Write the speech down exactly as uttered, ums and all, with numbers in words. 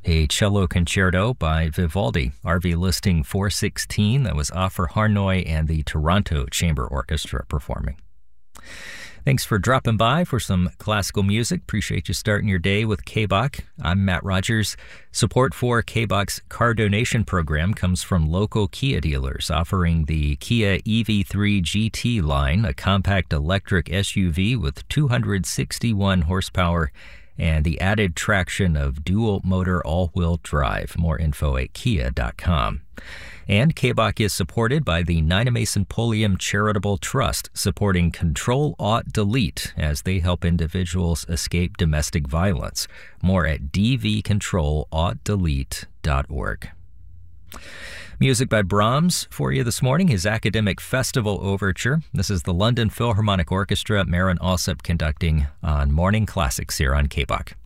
a cello concerto by Vivaldi, R V listing four sixteen. That was Offer Harnoy and the Toronto Chamber Orchestra performing. Thanks for dropping by for some classical music. Appreciate you starting your day with K B O C. I'm Matt Rogers. Support for K B O C's car donation program comes from local Kia dealers offering the Kia E V three G T line, a compact electric S U V with two hundred sixty-one horsepower and the added traction of dual-motor all-wheel drive. More info at kia dot com. And K B O C is supported by the Nina Mason Pulliam Charitable Trust, supporting Control Alt Delete as they help individuals escape domestic violence. More at d v control alt delete dot org. Music by Brahms for you this morning, his Academic Festival Overture. This is the London Philharmonic Orchestra, Marin Alsop conducting on Morning Classics here on K B O C.